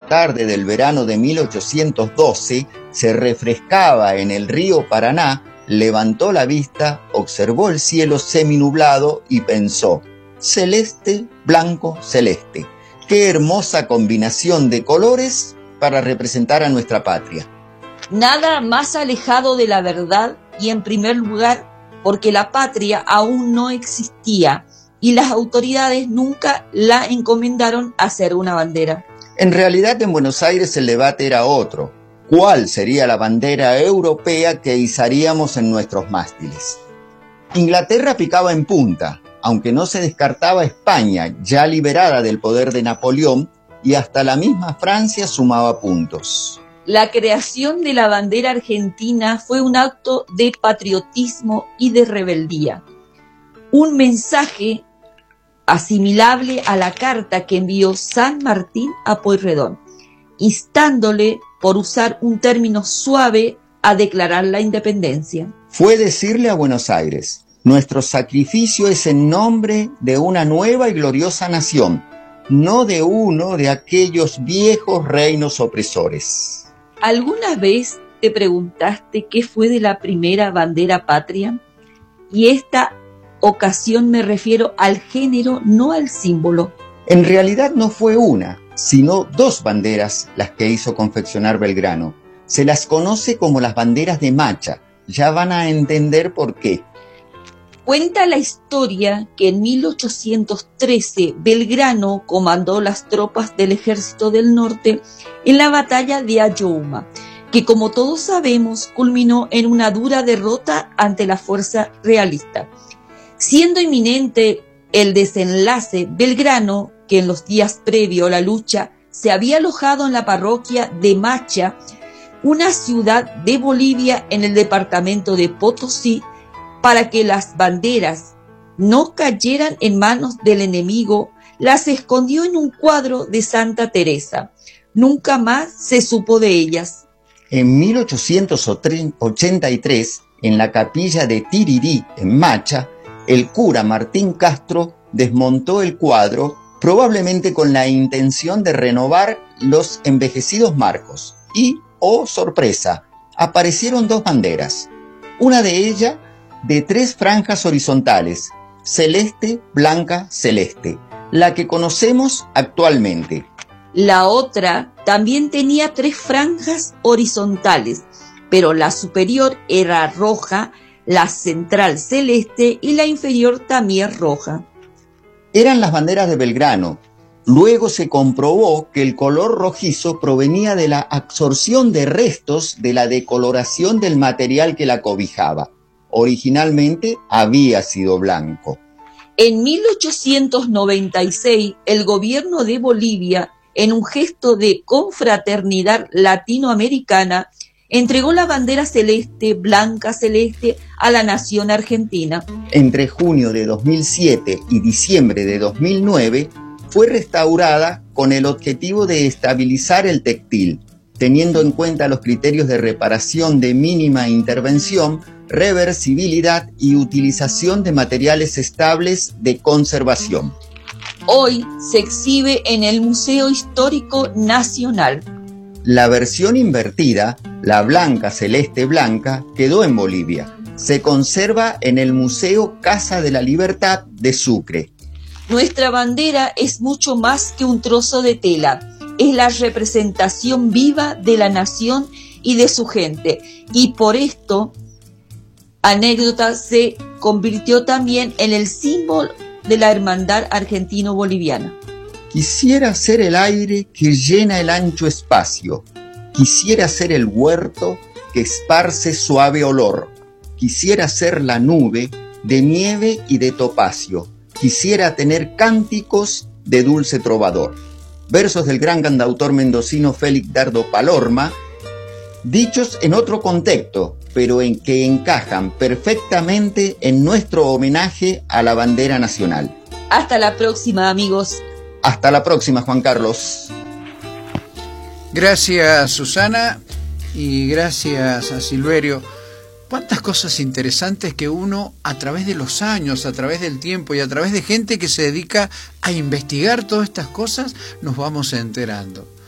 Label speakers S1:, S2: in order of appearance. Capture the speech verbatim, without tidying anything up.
S1: tarde del verano de mil ochocientos doce, se refrescaba en el río Paraná, levantó la vista, observó el cielo seminublado y pensó: celeste, blanco, celeste. ¡Qué hermosa combinación de colores para representar a nuestra patria!
S2: Nada más alejado de la verdad, y en primer lugar porque la patria aún no existía y las autoridades nunca la encomendaron a hacer una bandera.
S1: En realidad, en Buenos Aires el debate era otro. ¿Cuál sería la bandera europea que izaríamos en nuestros mástiles? Inglaterra picaba en punta, aunque no se descartaba España, ya liberada del poder de Napoleón, y hasta la misma Francia sumaba puntos.
S2: La creación de la bandera argentina fue un acto de patriotismo y de rebeldía. Un mensaje asimilable a la carta que envió San Martín a Pueyrredón, instándole, por usar un término suave, a declarar la independencia.
S1: Fue decirle a Buenos Aires: nuestro sacrificio es en nombre de una nueva y gloriosa nación, no de uno de aquellos viejos reinos opresores.
S2: ¿Alguna vez te preguntaste qué fue de la primera bandera patria? Y esta ocasión me refiero al género, no al símbolo.
S1: En realidad no fue una, sino dos banderas las que hizo confeccionar Belgrano. Se las conoce como las banderas de Macha. Ya van a entender por qué.
S2: Cuenta la historia que en mil ochocientos trece Belgrano comandó las tropas del Ejército del Norte en la batalla de Ayohuma, que como todos sabemos culminó en una dura derrota ante la fuerza realista. Siendo inminente el desenlace, Belgrano, que en los días previos a la lucha se había alojado en la parroquia de Macha, una ciudad de Bolivia en el departamento de Potosí, para que las banderas no cayeran en manos del enemigo, las escondió en un cuadro de Santa Teresa. Nunca más se supo de ellas.
S1: En mil ochocientos ochenta y tres, en la capilla de Tirirí, en Macha, el cura Martín Castro desmontó el cuadro, probablemente con la intención de renovar los envejecidos marcos. Y, oh sorpresa, aparecieron dos banderas. Una de ellas de tres franjas horizontales, celeste, blanca, celeste, la que conocemos actualmente.
S2: La otra también tenía tres franjas horizontales, pero la superior era roja, la central celeste y la inferior también roja.
S1: Eran las banderas de Belgrano. Luego se comprobó que el color rojizo provenía de la absorción de restos de la decoloración del material que la cobijaba. Originalmente había sido blanco.
S2: En mil ochocientos noventa y seis, el gobierno de Bolivia, en un gesto de confraternidad latinoamericana, entregó la bandera celeste, blanca celeste, a la nación argentina.
S1: Entre junio de dos mil siete y diciembre de dos mil nueve, fue restaurada con el objetivo de estabilizar el textil, teniendo en cuenta los criterios de reparación de mínima intervención, reversibilidad y utilización de materiales estables de conservación.
S2: Hoy se exhibe en el Museo Histórico Nacional.
S1: La versión invertida, la blanca celeste blanca, quedó en Bolivia. Se conserva en el Museo Casa de la Libertad de Sucre.
S2: Nuestra bandera es mucho más que un trozo de tela. Es la representación viva de la nación y de su gente. Y por esto, anécdota, se convirtió también en el símbolo de la hermandad argentino-boliviana.
S1: Quisiera ser el aire que llena el ancho espacio. Quisiera ser el huerto que esparce suave olor. Quisiera ser la nube de nieve y de topacio. Quisiera tener cánticos de dulce trovador. Versos del gran cantautor mendocino Félix Dardo Palorma, dichos en otro contexto, pero en que encajan perfectamente en nuestro homenaje a la bandera nacional.
S2: Hasta la próxima, amigos.
S1: Hasta la próxima, Juan Carlos.
S3: Gracias, Susana, y gracias a Silverio. Cuántas cosas interesantes que uno, a través de los años, a través del tiempo y a través de gente que se dedica a investigar todas estas cosas, nos vamos enterando.